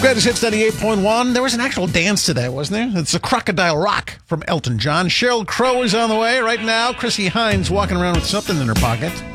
Greatest Hits 98.1. There was an actual dance to that, wasn't there? It's the Crocodile Rock from Elton John. Sheryl Crow is on the way right now. Chrissy Hines walking around with something in her pocket.